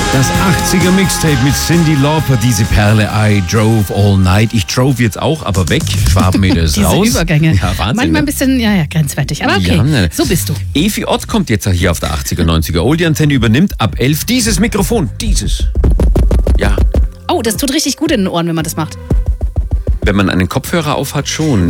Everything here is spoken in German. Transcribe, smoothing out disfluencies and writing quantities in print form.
Das 80er Mixtape mit Cyndi Lauper, diese Perle. I drove all night. Ich drove jetzt auch, aber weg. Schwabenmeter ist Diese raus. Übergänge. Ja, Wahnsinn. Manchmal ein bisschen, grenzwertig. Aber okay, Ja, ne. so bist du. Evi Ott kommt jetzt hier auf der 80er, 90er Oldie-Antenne, übernimmt ab 11 dieses Mikrofon. Dieses. Ja, Oh, das tut richtig gut in den Ohren, wenn man das macht. wenn man einen Kopfhörer auf hat, schon.